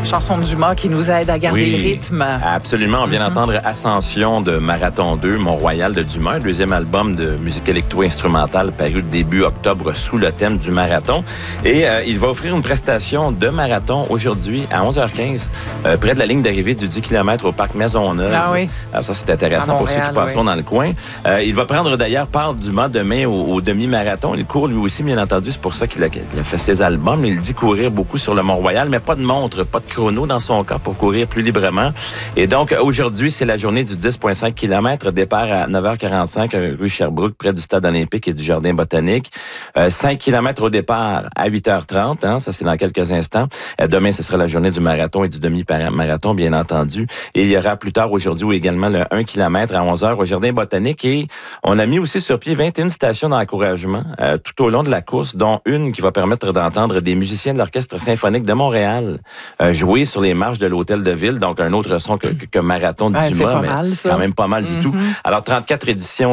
chanson de Dumas qui nous aide à garder le rythme. Absolument. On vient d'entendre Ascension de Marathon 2, Mont-Royal de Dumas, un deuxième album de musique électro-instrumentale paru début octobre sous le thème du marathon. Et il va offrir une prestation de marathon aujourd'hui à 11h15 près de la ligne d'arrivée du 10 km au parc Maisonneuve. Ah oui. Alors ça, c'est intéressant à pour Montréal, ceux qui passeront dans le coin. Il va prendre d'ailleurs part Dumas demain au demi-marathon. Il court lui aussi, bien entendu. C'est pour ça qu'il a fait ses albums. Il dit courir beaucoup sur le Mont-Royal, mais pas de montre, pas de chrono dans son cas pour courir plus librement. Et donc, aujourd'hui, c'est la journée du 10,5 km. Départ à 9h45 rue Sherbrooke, près du Stade olympique et du Jardin botanique. 5 km au départ à 8h30. Hein, ça, c'est dans quelques instants. Demain, ce sera la journée du marathon et du demi-marathon, bien entendu. Et il y aura plus tard aujourd'hui également le 1 km à 11h au Jardin botanique. Et on a mis aussi sur pied 21 stations d'encouragement tout au long de la course, dont une qui va permettre d'entendre des musiciens de l'Orchestre symphonique de Montréal jouer sur les marches de l'Hôtel de Ville. Donc, un autre son que Marathon de Dumas, mais mal, quand même pas mal du tout. Alors, 34e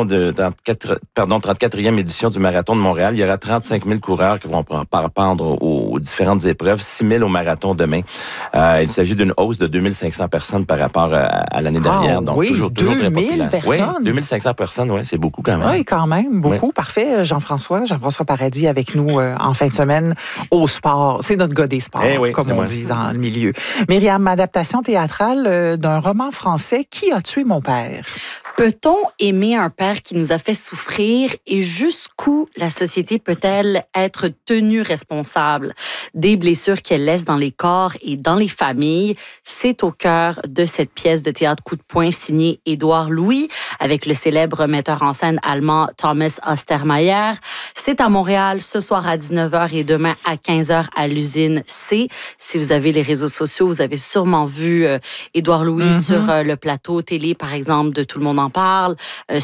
édition du Marathon de Montréal. Il y aura 35 000 coureurs qui vont prendre aux différentes épreuves, 6 000 au marathon demain. Il s'agit d'une hausse de 2500 personnes par rapport à l'année dernière. Donc, oui, toujours très populaire. Personnes. Oui, 2500 personnes, oui, c'est beaucoup quand même. Oui, quand même, beaucoup. Oui. Parfait. Jean-François Paradis avec nous en fin de semaine au sport. C'est notre gars des sports, comme on dit dans le milieu. Myriam, adaptation théâtrale d'un roman français, Qui a tué mon père? Peut-on aimer un père qui nous a fait souffrir et jusqu'où la société peut-elle être tenue responsable des blessures qu'elle laisse dans les corps et dans les familles? C'est au cœur de cette pièce de théâtre coup de poing signée Édouard Louis avec le célèbre metteur en scène allemand Thomas Ostermayer. C'est à Montréal ce soir à 19h et demain à 15h à l'usine C. Si vous avez les réseaux sociaux, vous avez sûrement vu Édouard Louis sur le plateau télé, par exemple, de Tout le monde en parle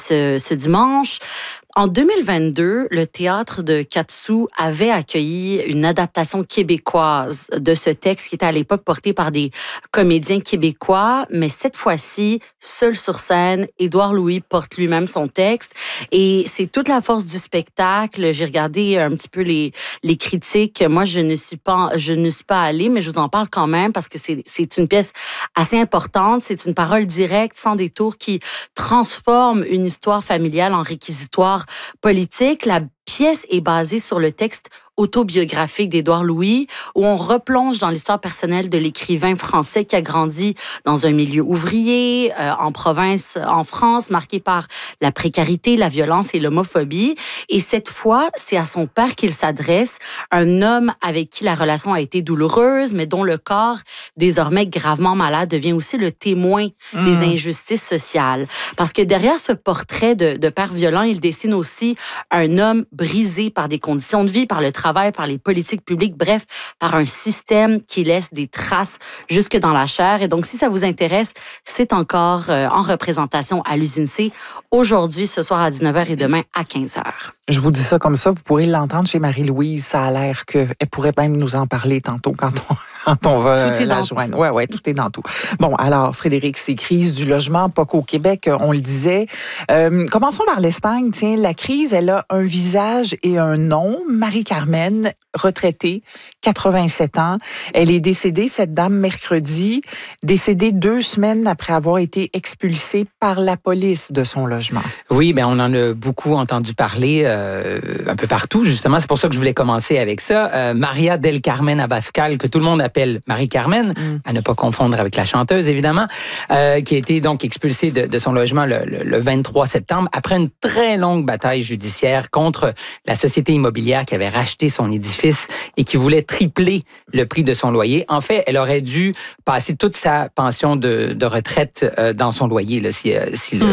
ce dimanche. En 2022, le théâtre de Katsu avait accueilli une adaptation québécoise de ce texte qui était à l'époque porté par des comédiens québécois, mais cette fois-ci, seul sur scène, Édouard Louis porte lui-même son texte et c'est toute la force du spectacle. J'ai regardé un petit peu les critiques. Moi, je ne suis pas allée, mais je vous en parle quand même parce que c'est une pièce assez importante. C'est une parole directe, sans détour, qui transforme une histoire familiale en réquisitoire politique. La pièce est basée sur le texte autobiographique d'Édouard Louis, où on replonge dans l'histoire personnelle de l'écrivain français qui a grandi dans un milieu ouvrier, en province, en France, marqué par la précarité, la violence et l'homophobie. Et cette fois, c'est à son père qu'il s'adresse, un homme avec qui la relation a été douloureuse, mais dont le corps, désormais gravement malade, devient aussi le témoin des injustices sociales. Parce que derrière ce portrait de père violent, il dessine aussi un homme brisé par des conditions de vie, par le travail, par les politiques publiques, bref, par un système qui laisse des traces jusque dans la chair. Et donc, si ça vous intéresse, c'est encore en représentation à l'usine C, aujourd'hui, ce soir à 19h et demain à 15h. Je vous dis ça comme ça, vous pourrez l'entendre chez Marie-Louise. Ça a l'air qu'elle pourrait même nous en parler tantôt quand on va la joindre. Oui, tout est dans tout. Bon, alors, Frédéric, c'est crise du logement, pas qu'au Québec, on le disait. Commençons par l'Espagne. Tiens, la crise, elle a un visage et un nom. Marie-Carmen, retraitée, 87 ans. Elle est décédée, cette dame, mercredi, décédée 2 semaines après avoir été expulsée par la police de son logement. Oui, bien, on en a beaucoup entendu parler un peu partout, justement. C'est pour ça que je voulais commencer avec ça. Maria del Carmen Abascal, que tout le monde appelle Marie-Carmen, à ne pas confondre avec la chanteuse, évidemment, qui a été donc expulsée de son logement le 23 septembre après une très longue bataille judiciaire contre la société immobilière qui avait racheté son édifice et qui voulait tripler le prix de son loyer. En fait, elle aurait dû passer toute sa pension de retraite dans son loyer là, si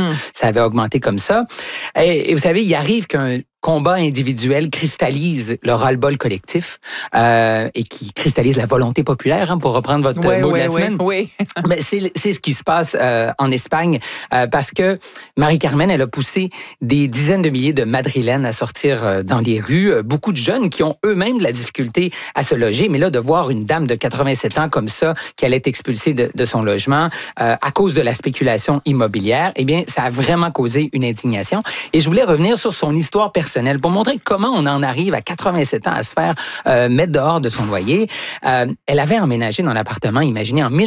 ça avait augmenté comme ça. Et vous savez, il arrive qu'un combat individuel cristallise le ras-le-bol collectif et qui cristallise la volonté populaire, pour reprendre votre mot de la semaine. Oui. Ben, c'est ce qui se passe en Espagne parce que Marie-Carmen, elle a poussé des dizaines de milliers de Madrilènes à sortir dans les rues. Beaucoup de jeunes qui ont eux-mêmes de la difficulté à se loger. Mais là, de voir une dame de 87 ans comme ça, qui allait être expulsée de son logement à cause de la spéculation immobilière, eh bien, ça a vraiment causé une indignation. Et je voulais revenir sur son histoire personnelle personnel pour montrer comment on en arrive à 87 ans à se faire mettre dehors de son loyer. Elle avait emménagé dans l'appartement, imaginez, en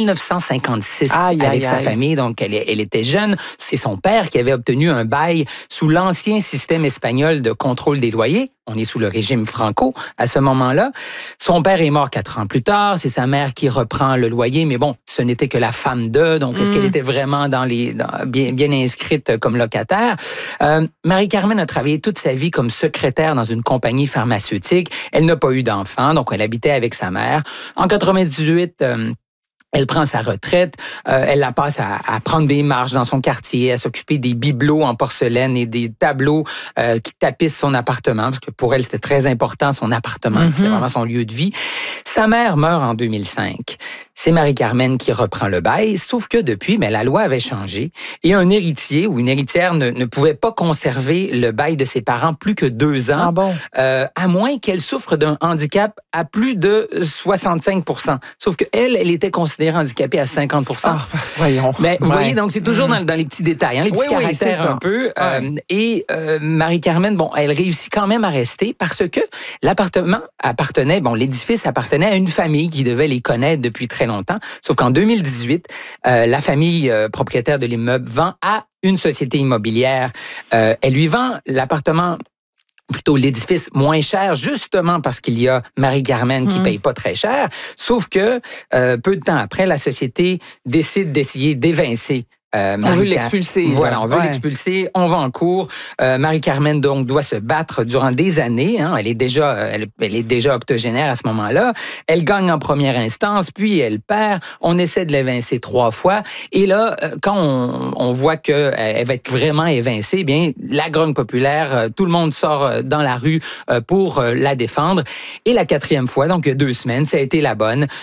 1956 avec sa famille. Donc, elle était jeune. C'est son père qui avait obtenu un bail sous l'ancien système espagnol de contrôle des loyers. On est sous le régime Franco à ce moment-là. Son père est mort 4 ans plus tard. C'est sa mère qui reprend le loyer. Mais bon, ce n'était que la femme d'eux. Donc, est-ce qu'elle était vraiment bien inscrite comme locataire? Marie-Carmen a travaillé toute sa vie comme secrétaire dans une compagnie pharmaceutique. Elle n'a pas eu d'enfant, donc elle habitait avec sa mère. En 98, elle prend sa retraite, elle la passe à prendre des marches dans son quartier, à s'occuper des bibelots en porcelaine et des tableaux qui tapissent son appartement, parce que pour elle, c'était très important, son appartement, c'était vraiment son lieu de vie. Sa mère meurt en 2005. C'est Marie-Carmen qui reprend le bail, sauf que depuis, la loi avait changé et un héritier ou une héritière ne pouvait pas conserver le bail de ses parents plus que 2 ans, à moins qu'elle souffre d'un handicap à plus de 65%. Sauf qu'elle était considérée handicapée à 50%. Voyons. Mais vous voyez, donc c'est toujours dans les petits détails, les petits caractères un peu. Et Marie-Carmen, elle réussit quand même à rester parce que l'appartement appartenait, l'édifice appartenait à une famille qui devait les connaître depuis très longtemps. Sauf qu'en 2018, la famille propriétaire de l'immeuble vend à une société immobilière. Elle lui vend l'appartement, plutôt l'édifice, moins cher, justement parce qu'il y a Marie-Carmen qui paye pas très cher. Sauf que peu de temps après, la société décide d'essayer d'évincer on veut l'expulser. Voilà, on veut l'expulser. On va en cours. Marie-Carmen, donc, doit se battre durant des années. Elle est déjà octogénaire à ce moment-là. Elle gagne en première instance, puis elle perd. On essaie de l'évincer 3 fois. Et là, quand on voit qu'elle va être vraiment évincée, la grogne populaire, tout le monde sort dans la rue pour la défendre. Et la 4e fois, donc il y a 2 semaines, ça a été la bonne.